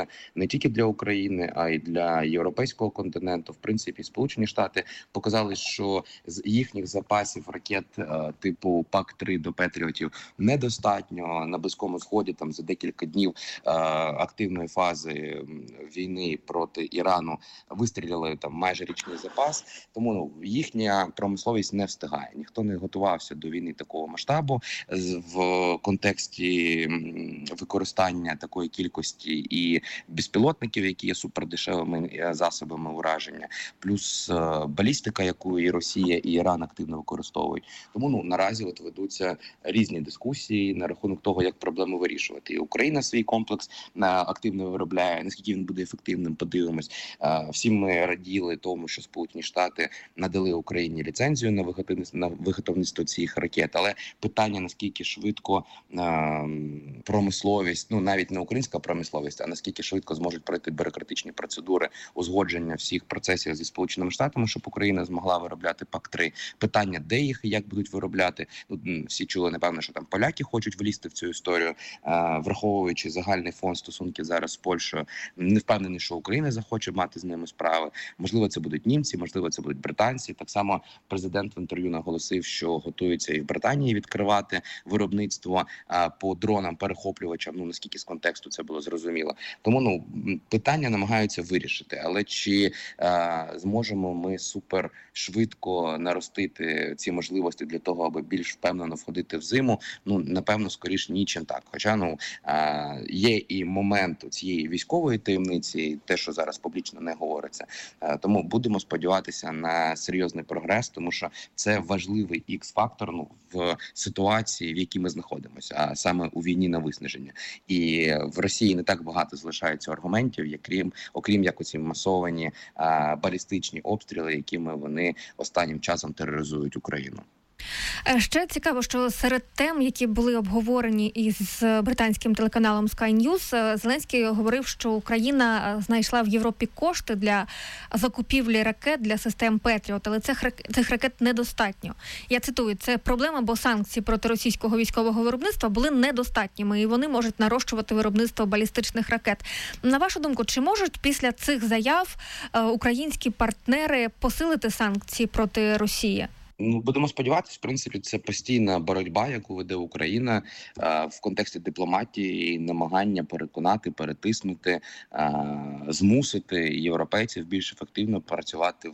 загроза не тільки для України, а й для європейського континенту. В принципі, Сполучені Штати показали, що з їхніх запасів ракет типу ПАК-3 до Петріотів недостатньо. На Близькому Сході там за декілька днів активної фази війни проти Ірану вистріляли там майже річний запас. Тому їхня промисловість не встигає. Ніхто не готувався до війни такого масштабу в контексті використання такої кількості і безпілотників, які є супердешевими засобами ураження, плюс балістика, яку і Росія, і Іран активно використовують. Тому наразі ведуться різні дискусії на рахунок того, як проблему вирішувати. І Україна свій комплекс активно виробляє. Наскільки він буде ефективним, подивимось. Всі ми раділи тому, що Сполучені Штати надали Україні ліцензію на виготовництво цих ракет. Але питання, наскільки швидко промисловість, навіть не українська промисловість, а наскільки швидко зможуть пройти бюрократичні процедури узгодження всіх процесів зі Сполученими Штатами, щоб Україна змогла виробляти ПАК-3. Питання, де їх і як будуть виробляти. Всі чули, напевно, що там поляки хочуть влізти в цю історію, враховуючи загальний фон стосунків зараз з Польщею. Не впевнений, що Україна захоче мати з ними справи. Можливо, це будуть німці, можливо, це будуть британці. Так само президент в інтерв'ю наголосив, що готується і в Британії відкривати виробництво по дронам-перехоплювачам. Наскільки з контексту це було зрозуміло. Тому питання намагаються вирішити. Але чи зможемо ми супер швидко наростити ці можливості для того, аби більш впевнено входити в зиму? Напевно, скоріш ні, чим так. Хоча є і момент цієї військової таємниці, те, що зараз публічно не говориться. Тому будемо сподіватися на серйозний прогрес, тому що це важливий ікс-фактор в ситуації, в якій ми знаходимося, а саме у війні на виснаження. І в Росії не так багато залишається аргументів, окрім як оці масовані балістичні обстріли, якими вони останнім часом тероризують Україну. Ще цікаво, що серед тем, які були обговорені із британським телеканалом Sky News, Зеленський говорив, що Україна знайшла в Європі кошти для закупівлі ракет для систем Петріот, але цих ракет недостатньо. Я цитую, це проблема, бо санкції проти російського військового виробництва були недостатніми, і вони можуть нарощувати виробництво балістичних ракет. На вашу думку, чи можуть після цих заяв українські партнери посилити санкції проти Росії? Будемо сподіватися, в принципі, це постійна боротьба, яку веде Україна в контексті дипломатії і намагання переконати, перетиснути, змусити європейців більш ефективно працювати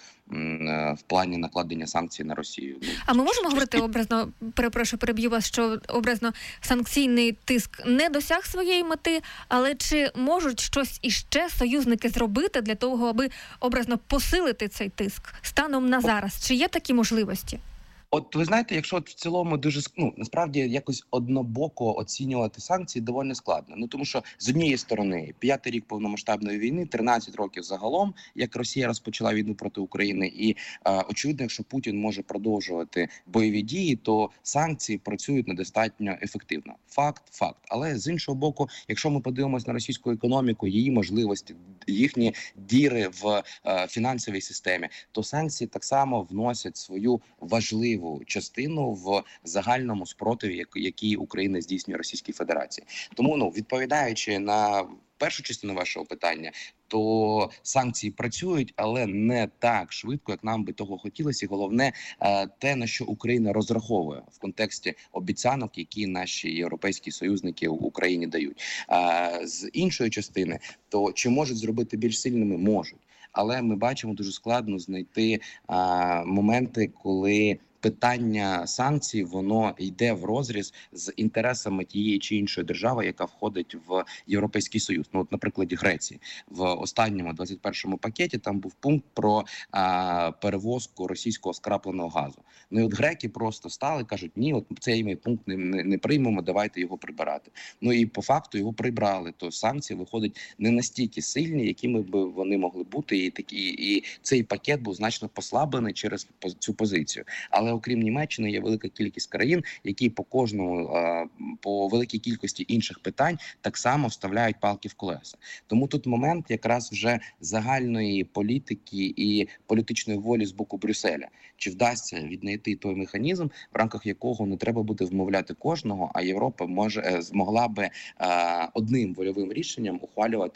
в плані накладення санкцій на Росію. А ми можемо говорити образно, перепрошую, переб'ю вас, що образно санкційний тиск не досяг своєї мети, але чи можуть щось іще союзники зробити для того, аби образно посилити цей тиск станом на зараз? Чи є такі можливості? От ви знаєте, якщо в цілому дуже насправді якось однобоко оцінювати санкції доволі складно. Тому що з однієї сторони 5-й рік повномасштабної війни, 13 років загалом, як Росія розпочала війну проти України, і очевидно, якщо Путін може продовжувати бойові дії, то санкції працюють недостатньо ефективно. Факт. Але з іншого боку, якщо ми подивимося на російську економіку, її можливості, їхні діри в фінансовій системі, то санкції так само вносять свою важливу частину в загальному спротиві, який Україна здійснює Російській Федерації. Тому, відповідаючи на першу частину вашого питання, то санкції працюють, але не так швидко, як нам би того хотілося. І головне, те, на що Україна розраховує в контексті обіцянок, які наші європейські союзники Україні дають. З іншої частини, то чи можуть зробити більш сильними? Можуть. Але ми бачимо, дуже складно знайти моменти, коли питання санкцій, воно йде в розріз з інтересами тієї чи іншої держави, яка входить в Європейський Союз. На прикладі Греції. В останньому 21-му пакеті там був пункт про перевозку російського скрапленого газу. І от греки просто стали, кажуть, ні, цей ми пункт не приймемо, давайте його прибирати. І по факту його прибрали. То санкції виходять не настільки сильні, якими б вони могли бути, і цей пакет був значно послаблений через цю позицію. Але окрім Німеччини є велика кількість країн, які по великій кількості інших питань так само вставляють палки в колеса. Тому тут момент якраз вже загальної політики і політичної волі з боку Брюсселя. Чи вдасться віднайти той механізм, в рамках якого не треба буде вмовляти кожного, а Європа змогла би одним вольовим рішенням ухвалювати